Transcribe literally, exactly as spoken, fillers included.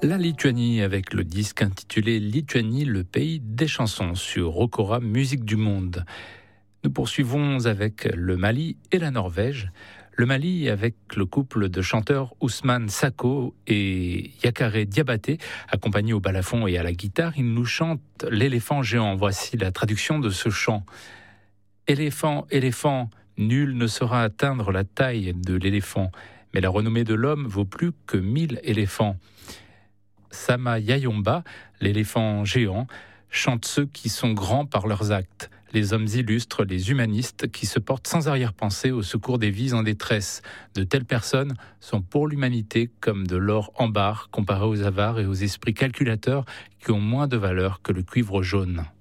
La Lituanie avec le disque intitulé Lituanie, le pays des chansons sur Rocora Musique du Monde. Nous poursuivons avec le Mali et la Norvège. Le Mali avec le couple de chanteurs Ousmane Sako et Yakare Diabaté, accompagnés au balafon et à la guitare. Ils nous chantent l'éléphant géant. Voici la traduction de ce chant. Éléphant, éléphant, nul ne saura atteindre la taille de l'éléphant, mais la renommée de l'homme vaut plus que mille éléphants. Sama Yayomba, l'éléphant géant, chante ceux qui sont grands par leurs actes, les hommes illustres, les humanistes qui se portent sans arrière-pensée au secours des vies en détresse. De telles personnes sont pour l'humanité comme de l'or en barre comparé aux avares et aux esprits calculateurs qui ont moins de valeur que le cuivre jaune.